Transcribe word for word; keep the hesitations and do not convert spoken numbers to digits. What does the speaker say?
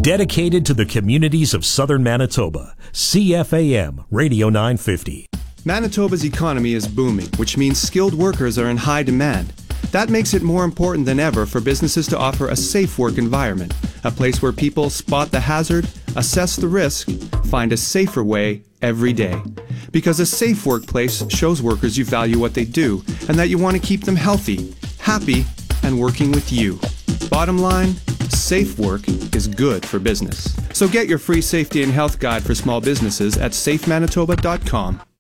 Dedicated to the communities of southern Manitoba, C F A M Radio nine fifty. Manitoba's economy is booming, which means skilled workers are in high demand. That makes it more important than ever for businesses to offer a safe work environment, a place where people spot the hazard, assess the risk, find a safer way every day. Because a safe workplace shows workers you value what they do and that you want to keep them healthy, happy, and working with you. Bottom line, safe work is good for business. So get your free safety and health guide for small businesses at safe manitoba dot com.